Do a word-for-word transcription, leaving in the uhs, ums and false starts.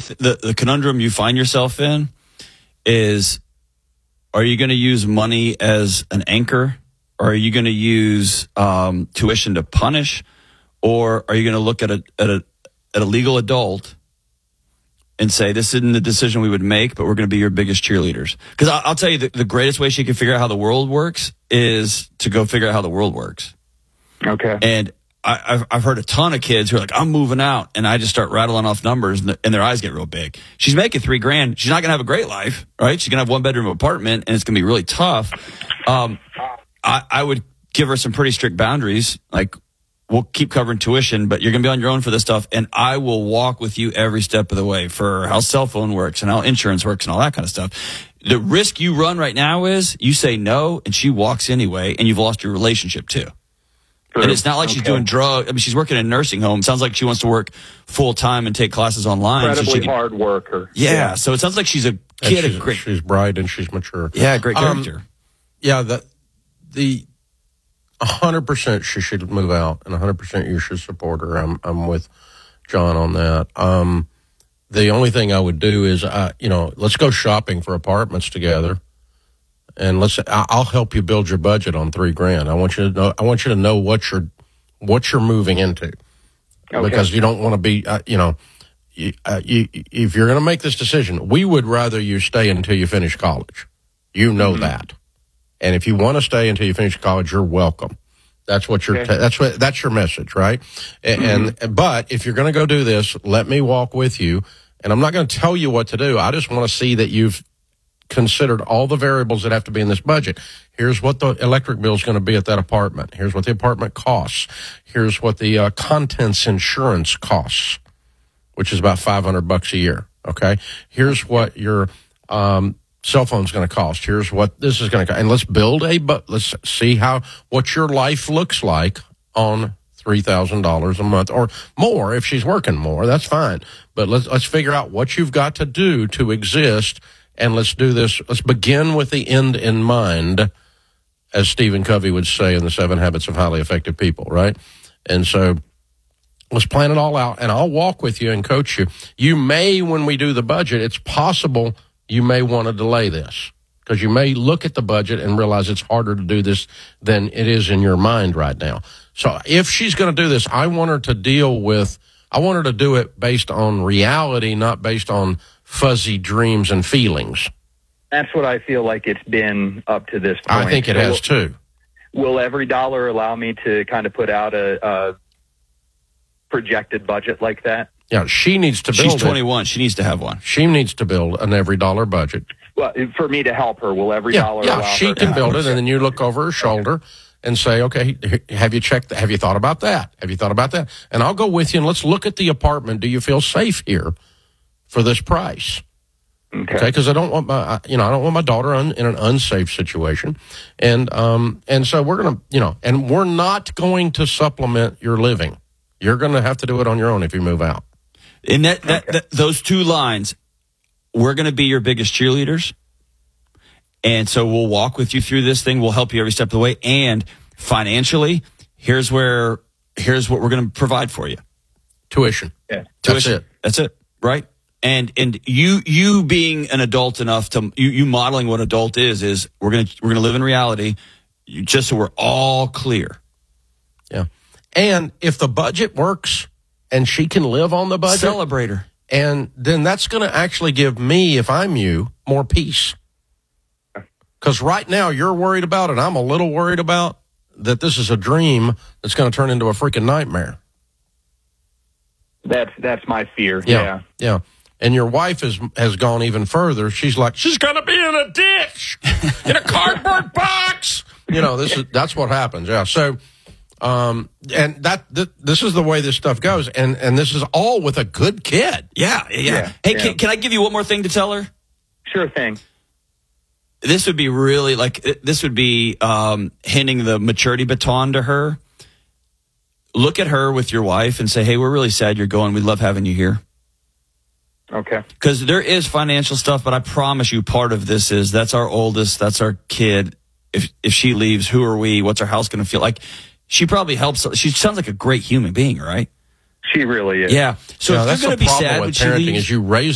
th- the, the conundrum you find yourself in is, are you going to use money as an anchor? Or are you going to use um, tuition to punish? Or are you going to look at a, at a at a legal adult and say, this isn't the decision we would make, but we're going to be your biggest cheerleaders? Because I'll, I'll tell you, the, the greatest way she can figure out how the world works is to go figure out how the world works. Okay. And I, I've, I've heard a ton of kids who are like, I'm moving out. And I just start rattling off numbers and, the, and their eyes get real big. She's making three grand. She's not going to have a great life, right? She's going to have one bedroom apartment and it's going to be really tough. Um, I, I would give her some pretty strict boundaries. Like, we'll keep covering tuition, but you're going to be on your own for this stuff. And I will walk with you every step of the way for how cell phone works and how insurance works and all that kind of stuff. The risk you run right now is you say no and she walks anyway and you've lost your relationship too. True. And it's not like okay. she's doing drugs. I mean, she's working in a nursing home. It sounds like she wants to work full time and take classes online. Incredibly so she can, hard worker. Yeah, yeah. So it sounds like she's a kid. She's, a great, she's bright and she's mature. Yeah, great character. Um, yeah, the, the, one hundred percent she should move out, and one hundred percent you should support her. I'm I'm with John on that. Um, the only thing I would do is, uh, you know, let's go shopping for apartments together, and let's. I'll help you build your budget on three grand. I want you to know. I want you to know what you're what you're moving into, okay. because you don't want to be, uh, you know, you, uh, you, if you're going to make this decision, we would rather you stay until you finish college. You know mm-hmm. that. And if you want to stay until you finish college, you're welcome. That's what your okay. that's what that's your message, right? And, mm-hmm. and but if you're going to go do this, let me walk with you. And I'm not going to tell you what to do. I just want to see that you've considered all the variables that have to be in this budget. Here's what the electric bill is going to be at that apartment. Here's what the apartment costs. Here's what the uh, contents insurance costs, which is about five hundred bucks a year. Okay. Here's what your um, cell phone's going to cost. Here's what this is going to cost. And let's build a, but let's see how, what your life looks like on three thousand dollars a month or more. If she's working more, that's fine. But let's, let's figure out what you've got to do to exist. And let's do this. Let's begin with the end in mind, as Stephen Covey would say in the Seven Habits of Highly Effective People, right? And so let's plan it all out, and I'll walk with you and coach you. You may, when we do the budget, it's possible you may want to delay this because you may look at the budget and realize it's harder to do this than it is in your mind right now. So if she's going to do this, I want her to deal with, I want her to do it based on reality, not based on fuzzy dreams and feelings. That's what I feel like it's been up to this point. I think it so has will, too. Will every dollar allow me to kind of put out a, a projected budget like that? Yeah, she needs to build She's twenty-one. It. She needs to have one. She needs to build an every dollar budget. Well, for me to help her, will every yeah, dollar yeah, allow she her can to build it, and then you look over her shoulder and say, okay, have you checked that? Have you thought about that? Have you thought about that? And I'll go with you, and let's look at the apartment. Do you feel safe here for this price? Okay, because I don't want my, you know, I don't want my daughter un, in an unsafe situation, and um, and so we're gonna, you know, and we're not going to supplement your living. You're going to have to do it on your own if you move out. In that, that, okay. that those two lines, we're going to be your biggest cheerleaders, and so we'll walk with you through this thing. We'll help you every step of the way, and financially, here's where here's what we're going to provide for you: tuition. Yeah, tuition. That's it. That's it. Right. And and you you being an adult enough to you, you modeling what adult is is we're gonna we're gonna live in reality, just so we're all clear. Yeah, and if the budget works and she can live on the budget, celebrate her, and then that's going to actually give me, if I'm you, more peace. Because right now you're worried about it. I'm a little worried about that. This is a dream that's going to turn into a freaking nightmare. That's that's my fear. Yeah, yeah. yeah. And your wife has has gone even further. She's like, she's going to be in a ditch, in a cardboard box. You know, this is that's what happens. Yeah. So, um, and that th- this is the way this stuff goes, and and this is all with a good kid. Yeah, yeah. yeah hey, yeah. Can, can I give you one more thing to tell her? Sure thing. This would be really like this would be um, handing the maturity baton to her. Look at her with your wife and say, "Hey, we're really sad you're going. We'd love having you here." Okay. Because there is financial stuff, but I promise you part of this is that's our oldest, that's our kid. If if she leaves, who are we? What's our house going to feel like? She probably helps. She sounds like a great human being, right? She really is. Yeah. So you know, if that's you're going to the be problem sad with when she parenting leaves, is you raise